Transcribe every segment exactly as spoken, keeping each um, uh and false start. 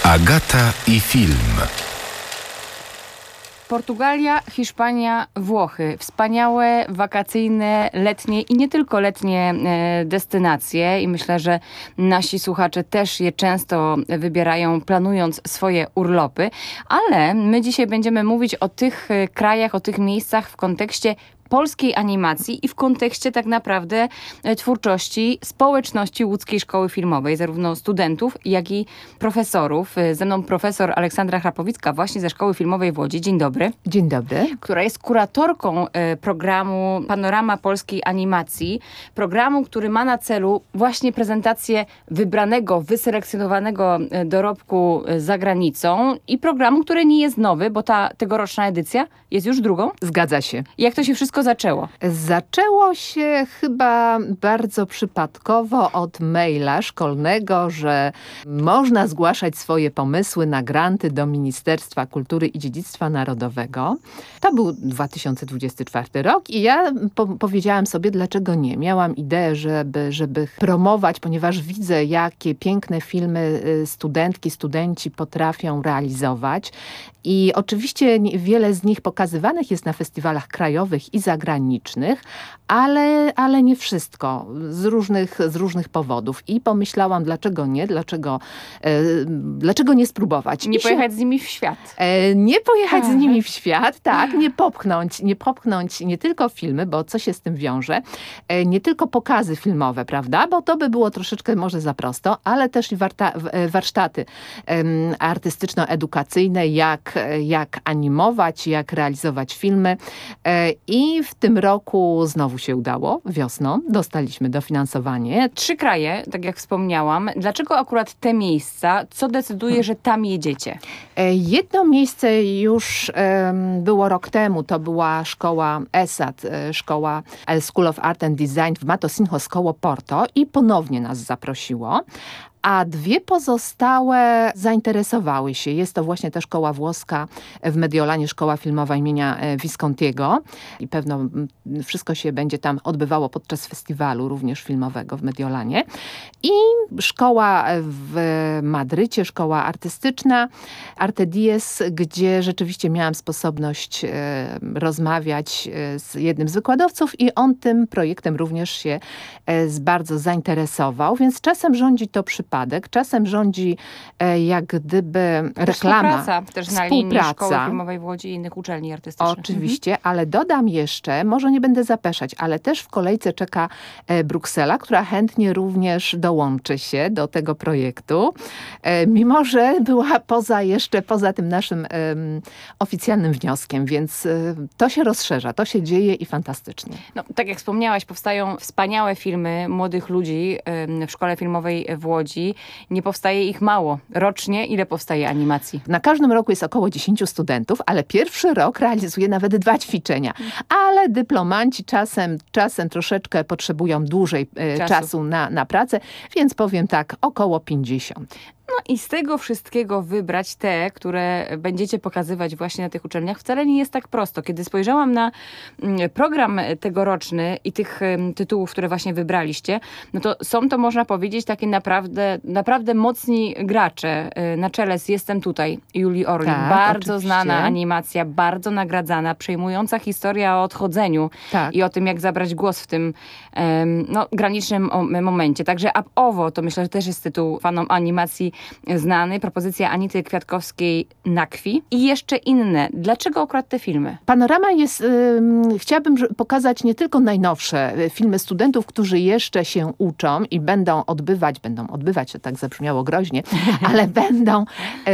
Agata i film. Portugalia, Hiszpania, Włochy. Wspaniałe, wakacyjne, letnie i nie tylko letnie e, destynacje. I myślę, że nasi słuchacze też je często wybierają, planując swoje urlopy. Ale my dzisiaj będziemy mówić o tych e, krajach, o tych miejscach w kontekście polskiej animacji i w kontekście tak naprawdę twórczości społeczności Łódzkiej Szkoły Filmowej, zarówno studentów, jak i profesorów. Ze mną profesor Aleksandra Chrapowicka właśnie ze Szkoły Filmowej w Łodzi. Dzień dobry. Dzień dobry. Która jest kuratorką programu Panorama Polskiej Animacji. Programu, który ma na celu właśnie prezentację wybranego, wyselekcjonowanego dorobku za granicą i programu, który nie jest nowy, bo ta tegoroczna edycja jest już drugą. Zgadza się. Jak to się wszystko zaczęło? Zaczęło się chyba bardzo przypadkowo od maila szkolnego, że można zgłaszać swoje pomysły na granty do Ministerstwa Kultury i Dziedzictwa Narodowego. To był dwa tysiące dwudziesty czwarty rok i ja po powiedziałam sobie, dlaczego nie. Miałam ideę, żeby, żeby promować, ponieważ widzę, jakie piękne filmy studentki, studenci potrafią realizować. I oczywiście wiele z nich pokazywanych jest na festiwalach krajowych i zagranicznych, ale, ale nie wszystko, z różnych, z różnych powodów. I pomyślałam, dlaczego nie, dlaczego, e, dlaczego nie spróbować. Nie I pojechać się, z nimi w świat. E, nie pojechać Aha. z nimi w świat, tak, nie popchnąć, nie popchnąć nie tylko filmy, bo co się z tym wiąże, e, nie tylko pokazy filmowe, prawda, bo to by było troszeczkę może za prosto, ale też i warta, warsztaty e, artystyczno-edukacyjne, jak jak animować, jak realizować filmy. I w tym roku znowu się udało. Wiosną dostaliśmy dofinansowanie. Trzy kraje, tak jak wspomniałam. Dlaczego akurat te miejsca? Co decyduje, że tam jedziecie? Jedno miejsce już um, było rok temu. To była szkoła E S A T, szkoła School of Art and Design w Matosinhos koło Porto i ponownie nas zaprosiło. A dwie pozostałe zainteresowały się. Jest to właśnie ta szkoła włoska w Mediolanie, szkoła filmowa imienia Viscontiego. I pewno wszystko się będzie tam odbywało podczas festiwalu również filmowego w Mediolanie. I szkoła w Madrycie, szkoła artystyczna Arte Diez, gdzie rzeczywiście miałam sposobność e, rozmawiać z jednym z wykładowców i on tym projektem również się e, bardzo zainteresował. Więc czasem rządzi to przypadek. Czasem rządzi e, jak gdyby reklama. Współpraca też na linii Szkoły Filmowej w Łodzi i innych uczelni artystycznych. Oczywiście, mhm. ale dodam jeszcze, może nie będę zapeszać, ale też w kolejce czeka e, Bruksela, która chętnie również dołączy się do tego projektu, e, mimo że była poza jeszcze, poza tym naszym e, oficjalnym wnioskiem, więc e, to się rozszerza, to się dzieje i fantastycznie. No, tak jak wspomniałaś, powstają wspaniałe filmy młodych ludzi e, w Szkole Filmowej w Łodzi. Nie powstaje ich mało. Rocznie ile powstaje animacji? Na każdym roku jest około dziesięciu studentów, ale pierwszy rok realizuje nawet dwa ćwiczenia. Ale dyplomanci czasem, czasem troszeczkę potrzebują dłużej e, czasu, czasu na, na pracę, więc powiem tak, około pięćdziesiąt. No i z tego wszystkiego wybrać te, które będziecie pokazywać właśnie na tych uczelniach, wcale nie jest tak prosto. Kiedy spojrzałam na program tegoroczny i tych tytułów, które właśnie wybraliście, no to są to, można powiedzieć, takie naprawdę, naprawdę mocni gracze. Na czele z Jestem tutaj, Julii Orlik. Tak, bardzo oczywiście. znana animacja, bardzo nagradzana, przejmująca historia o odchodzeniu tak. i o tym, jak zabrać głos w tym no, granicznym momencie. Także Ab Ovo, to myślę, że też jest tytuł fanom animacji znany. Propozycja Anity Kwiatkowskiej Nakwi i jeszcze inne. Dlaczego akurat te filmy? Panorama jest, yy, chciałabym pokazać nie tylko najnowsze filmy studentów, którzy jeszcze się uczą i będą odbywać, będą odbywać, to tak zabrzmiało groźnie, ale będą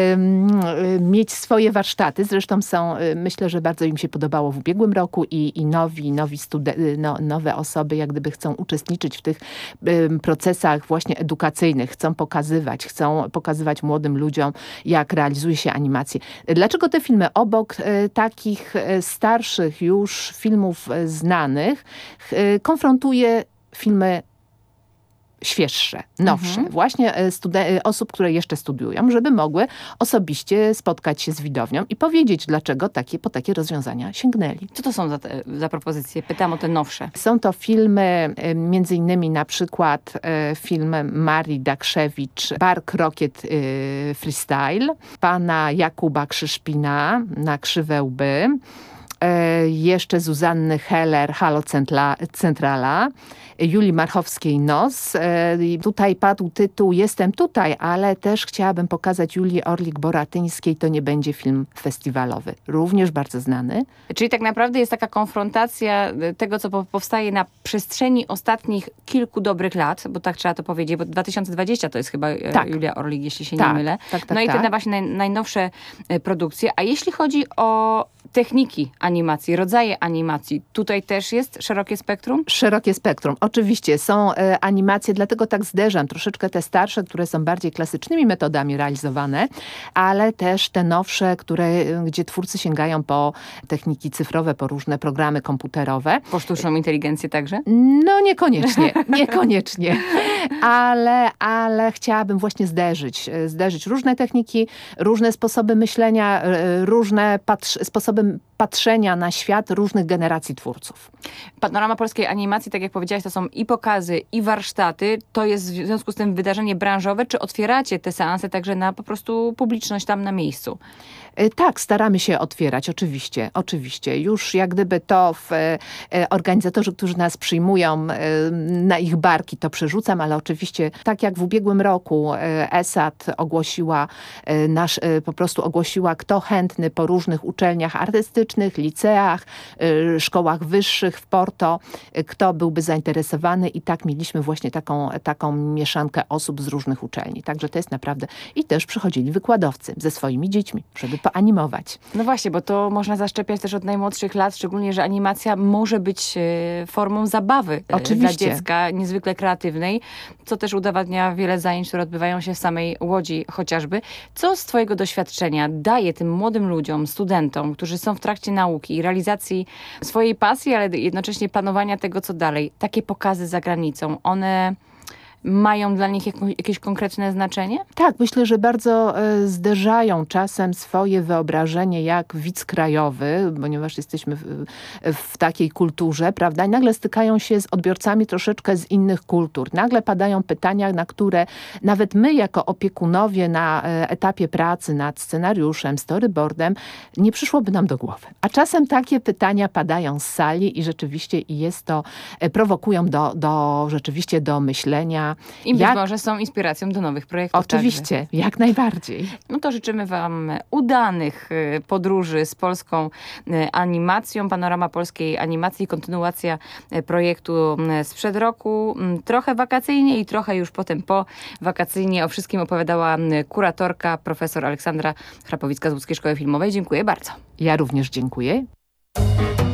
yy, mieć swoje warsztaty. Zresztą są, yy, myślę, że bardzo im się podobało w ubiegłym roku i, i nowi, nowi studen- no, nowe osoby jak gdyby chcą uczestniczyć w tych yy, procesach właśnie edukacyjnych, chcą pokazywać, chcą pokazywać młodym ludziom, jak realizuje się animację. Dlaczego te filmy? Obok e, takich e, starszych już filmów e, znanych e, konfrontuje filmy świeższe, nowsze. Mhm. Właśnie e, stude- e, osób, które jeszcze studiują, żeby mogły osobiście spotkać się z widownią i powiedzieć, dlaczego takie, po takie rozwiązania sięgnęli. Co to są za, te, za propozycje? Pytam o te nowsze. Są to filmy, e, między innymi na przykład e, film Marii Dakrzewicz, Bark Rocket e, Freestyle, pana Jakuba Krzyszpina na Krzywe łby, e, jeszcze Zuzanny Heller, Halo Centla, Centrala, Julii Marchowskiej Nos. E, i tutaj padł tytuł Jestem tutaj, ale też chciałabym pokazać Julii Orlik-Boratyńskiej. To nie będzie film festiwalowy. Również bardzo znany. Czyli tak naprawdę jest taka konfrontacja tego, co po- powstaje na przestrzeni ostatnich kilku dobrych lat, bo tak trzeba to powiedzieć, bo dwa tysiące dwudziesty to jest chyba e, Tak. Julia Orlik, jeśli się Tak, nie mylę. tak, tak, no i te tak. na właśnie naj, najnowsze e, produkcje. A jeśli chodzi o techniki animacji, rodzaje animacji, tutaj też jest szerokie spektrum? Szerokie spektrum. Oczywiście są e, animacje, dlatego tak zderzam troszeczkę te starsze, które są bardziej klasycznymi metodami realizowane, ale też te nowsze, które, e, gdzie twórcy sięgają po techniki cyfrowe, po różne programy komputerowe. Po sztuczną inteligencję także? No niekoniecznie, niekoniecznie, ale, ale chciałabym właśnie zderzyć, e, zderzyć różne techniki, różne sposoby myślenia, e, różne patrz- sposoby patrzenia na świat różnych generacji twórców. Panorama polskiej animacji, tak jak powiedziałaś, to są i pokazy, i warsztaty. To jest w związku z tym wydarzenie branżowe. Czy otwieracie te seanse także na po prostu publiczność tam na miejscu? E, Tak, staramy się otwierać, oczywiście, oczywiście. Już jak gdyby to w, e, e, organizatorzy, którzy nas przyjmują e, na ich barki, to przerzucam, ale oczywiście tak jak w ubiegłym roku e, ESAT ogłosiła, e, nasz, e, po prostu ogłosiła, kto chętny po różnych uczelniach artystycznych, liceach, e, szkołach wyższych w Porto, e, kto byłby zainteresowany i tak mieliśmy właśnie taką, taką mieszankę osób z różnych uczelni. Także to jest naprawdę... I też przychodzili wykładowcy ze swoimi dziećmi, żeby poanimować. No właśnie, bo to można zaszczepiać też od najmłodszych lat, szczególnie, że animacja może być e, formą zabawy e, Oczywiście. dla dziecka, niezwykle kreatywnej, co też udowadnia wiele zajęć, które odbywają się w samej Łodzi chociażby. Co z twojego doświadczenia daje tym młodym ludziom, studentom, którzy są w trakcie nauki i realizacji swojej pasji, ale jednocześnie planowania tego, co dalej? Takie pokazy za granicą, one mają dla nich jako, jakieś konkretne znaczenie? Tak, myślę, że bardzo e, zderzają czasem swoje wyobrażenie jak widz krajowy, ponieważ jesteśmy w, w takiej kulturze, prawda? I nagle stykają się z odbiorcami troszeczkę z innych kultur. Nagle padają pytania, na które nawet my jako opiekunowie na e, etapie pracy nad scenariuszem, storyboardem, nie przyszłoby nam do głowy. A czasem takie pytania padają z sali i rzeczywiście i jest to, e, prowokują do, do rzeczywiście do myślenia. I być Jak- może są inspiracją do nowych projektów. Oczywiście, Także. jak najbardziej. No to życzymy wam udanych y, podróży z polską y, animacją. Panorama polskiej animacji, kontynuacja y, projektu y, sprzed roku. Y, Trochę wakacyjnie i trochę już potem po wakacyjnie. O wszystkim opowiadała y, kuratorka, profesor Aleksandra Chrapowicka z Łódzkiej Szkoły Filmowej. Dziękuję bardzo. Ja również dziękuję.